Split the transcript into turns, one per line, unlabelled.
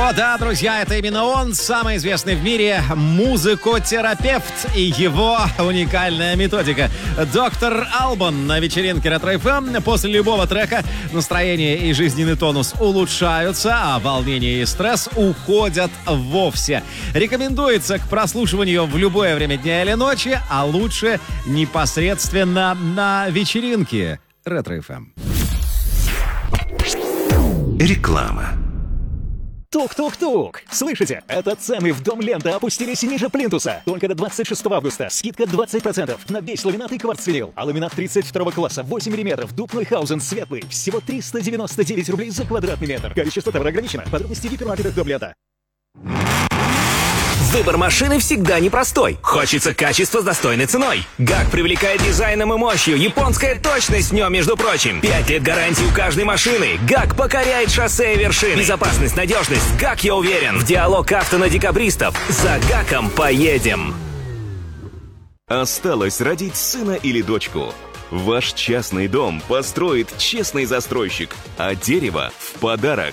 О да, друзья, это именно он, самый известный в мире музыкотерапевт и его уникальная методика. Доктор Албан на вечеринке Ретро ФМ. После любого трека настроение и жизненный тонус улучшаются, а волнение и стресс уходят вовсе. Рекомендуется к прослушиванию в любое время дня или ночи, а лучше непосредственно на вечеринке Ретро ФМ.
Реклама.
Тук-тук-тук! Слышите? Это цены в Дом Лента опустились ниже плинтуса. Только до 26 августа. Скидка 20% на весь ламинат и кварцвинил. А ламинат 32 класса 8 мм, дуб Нойхаузен светлый. Всего 399 рублей за квадратный метр. Количество товара ограничено. Подробности в гипермаркетах Дом Лента.
Выбор машины всегда непростой. Хочется качества с достойной ценой. ГАК привлекает дизайном и мощью. Японская точность в нем, между прочим. 5 лет гарантии у каждой машины. ГАК покоряет шоссе и вершины. Безопасность, надежность. ГАК, я уверен. В диалог авто на декабристов. За ГАКом поедем.
Осталось родить сына или дочку. Ваш частный дом построит честный застройщик, а дерево в подарок.